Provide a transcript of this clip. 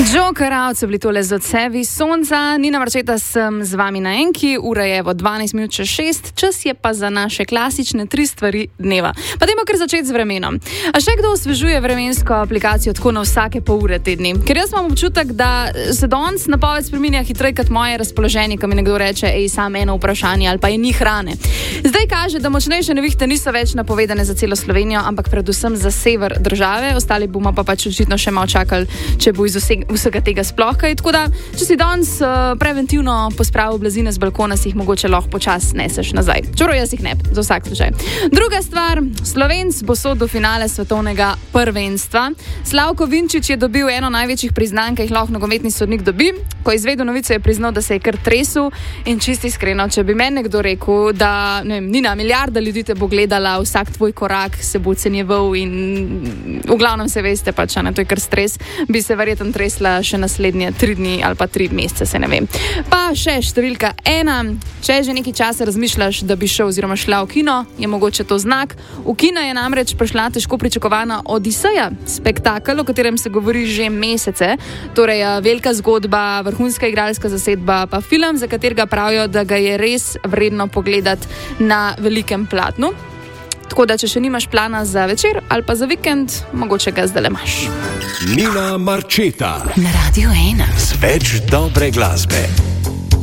Jokeravci so bili tole z odsevi sonca, Nina Marčeta sem z vami na enki, ura je 12:06, čas je pa za naše klasične 3 stvari dneva. Pa dajmo kar začeti z vremenom. A še kdo osvežuje vremensko aplikacijo tako na vsake pol ure te dni? Ker jaz imam občutek, da se danes napoved spreminja hitreje kot moje razpoloženje, ko mi nekdo reče, samo eno vprašanje ali pa je ni hrane. Zdaj kaže, da močnejše nevihte niso več napovedane za celo Slovenijo, ampak predvsem za sever države, ostali bomo pa pač očitno še malo čakali, če bo iz vsega tega sploh kaj. Tako da, če si danes preventivno pospravil blazine z balkona, si jih mogoče lahko počasi neseš nazaj. Čeprav jaz jih ne, za vsak slučaj. Druga stvar, Slovenc bo sod do finale svetovnega prvenstva. Slavko Vinčić je dobil eno največjih priznanj, ki jih lahko nogometni sodnik dobi. Ko je izvedel novico, je priznal, da se je kar tresel in čisto iskreno, če bi meni nekdo rekel, da Nina, milijarda ljudi te bo gledala, vsak tvoj korak se bo ocenjeval in v glavnem se veste pač, to je kar stres, bi se verjetno tresla še naslednje 3 dni ali pa 3 mesece, se ne vem. Pa še številka 1, če že nekaj časa razmišljaš, da bi šel oziroma šla v kino, je mogoče to znak. V kino je namreč prišla težko pričakovana Odiseja, spektakel, o katerem se govori že mesece, torej velika zgodba, vrhunska igralska zasedba, pa film, za katerega pravijo, da ga je res vredno pogledati na velikem platnu. Tako da, če še nimaš plana za večer ali pa za vikend, mogoče ga zdaj le imaš. Nina Marčeta na Radio 1 z več dobre glasbe.